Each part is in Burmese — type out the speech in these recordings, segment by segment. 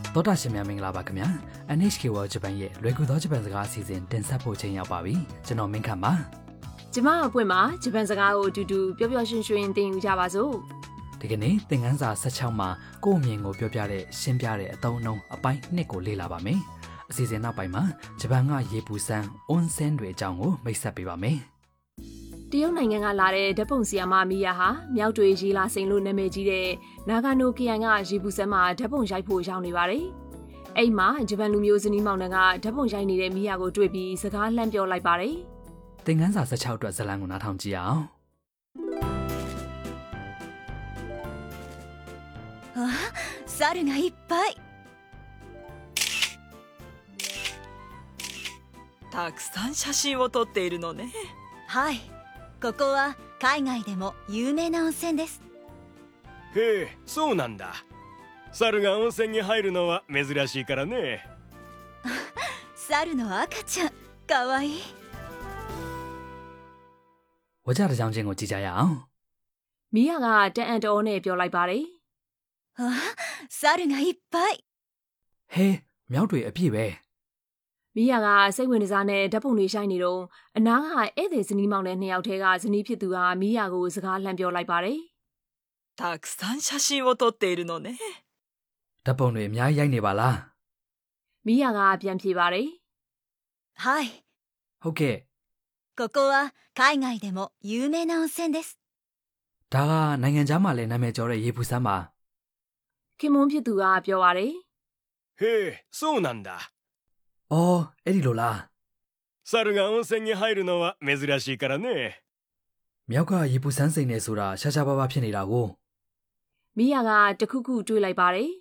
သောတာရှင်များမင်္ဂလာပါခင်ဗျာ NHK World Japan ရဲ့လွယ်ကူသောဂျပန်စကားအစီအစဉ်တင်ဆက်ဖို့ချိန်ရောက်ပါပြီကျွန်တော်မင်းခမ်းပါကျမအပွင့်မှာဂျပန်စကားကိုအတူတူပျော်ပျော်ရွှင်ရွှင်သင်ယူကြပါစို့ဒီကနေ့သင်ခန်းစာ16မှာကိုယ့်အမြင်ကိုပြောပြတဲ့ရှင်းပြတဲ့အသုံးအနှုန်းအပိုင်း2ကိုလေ့လာပါမယ်အစီအစဉ်နောက်ပိုင်းမှာဂျပန်ကရေပူစမ်းအွန်ဆင်းတွေအကြောင်းကိုမိတ်ဆက်ပေးပါမယ်တရုတ်နိုင်ငံကလာတဲ့ဓာတ်ပုံဆီယာမမီယာဟာမြောက်တွေရေလာစိန်လို့နာမည်ကြီးတဲ့နာဂါနိုခရိုင်ကရေပူစမ်းမှာဓာတ်ပုံရိုက်ဖို့ရောက်နေပါတယ်အိမ်မှာဂျပန်လူမျိုးဇနီးမောင်နှံကဓာတ်ပုံရိုက်နေတဲ့မီယာကိုတွေ့ပြီးစကားလှမ်းပြောလိုက်ပါတယ်သင်ခန်းစာ16အတွက်ဇာတ်လမ်းကိုနားထောင်ကြည့်အောင်猿がいっぱいたくさん写真を撮っているのねはいここは海外でも有名な温泉ですへえそうなんだ猿が温泉に入るのは珍しいからね猿の赤ちゃんかわいいဝကြတစ်ကြောင်းချင်းကိုကြည့်ကြရအောင်မီယာကတန်အန်တော်နဲ့ပြောလိုက်ပါတယ်猿がいっぱいဟေးမြောက်တွေအပြည့်ပဲမီယာကစိတ်ဝင်စားနဲ့ဓာတ်ပုံတွေရိုက်နေတော့အနားကဧည့်သည်ဇနီးမောင်နဲ့နှစ်ယောက်တည်းကဇနီးဖြစ်သူကမီယာကိုစကားလှမ်းပြောလိုက်ပါတယ်たくさん写真を撮っているのねဓာတ်ပုံတွေအများကြီးရိုက်နေပါလားမီယာကပြန်ဖြေပါတယ်はいဟုတ်ကဲ့ここは海外でも有名な温泉ですဒါကနိုင်ငံခြားမှာလည်းနာမည်ကျော်တဲ့ရေပူစမ်းပါခင်မွန်းဖြစ်သူကပြောပါတယ်へえそうなんだအော်အဲ့ဒီလိုလား猿が温泉に入るのは珍しいからねမြောက်ကရေပူစမ်းစိန်နေဆိုတာရှားရှားပါးပါးဖြစ်နေတာကိုမီယာကတခုခုတွေးလိုက်ပါတယ်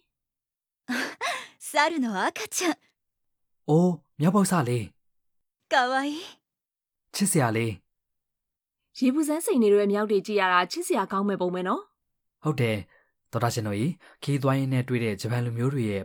猿の赤ちゃんအိုးမြောက်ပေါက်စလေးかわいいချစ်စရာလေးရေပူစမ်းစိန်နေတဲ့မြောက်တွေကြည့်ရတာချစ်စရာကောင်းမဲ့ပုံပဲနော်ဟုတ်တယ်သောတာရှင်တို့ကြီးခီးသွိုင်းနဲ့တွေ့တဲ့ဂျပန်လူမျိုးတွေရဲ့